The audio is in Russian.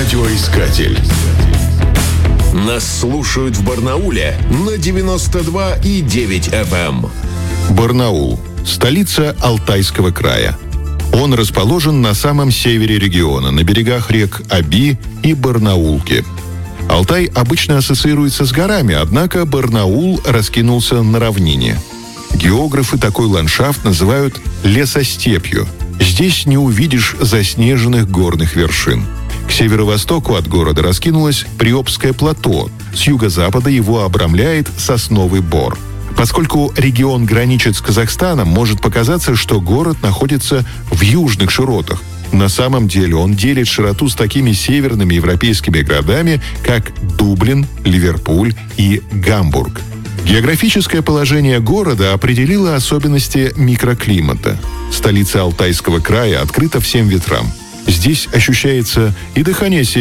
Радиоискатель. Нас слушают в Барнауле на 92,9 FM. Барнаул – столица Алтайского края. Он расположен на самом севере региона, на берегах рек Оби и Барнаулки. Алтай обычно ассоциируется с горами, однако Барнаул раскинулся на равнине. Географы такой ландшафт называют лесостепью. Здесь не увидишь заснеженных горных вершин. К северо-востоку от города раскинулось Приобское плато. С юго-запада его обрамляет Сосновый Бор. Поскольку регион граничит с Казахстаном, может показаться, что город находится в южных широтах. На самом деле он делит широту с такими северными европейскими городами, как Дублин, Ливерпуль и Гамбург. Географическое положение города определило особенности микроклимата. Столица Алтайского края открыта всем ветрам. Здесь ощущается и дыхание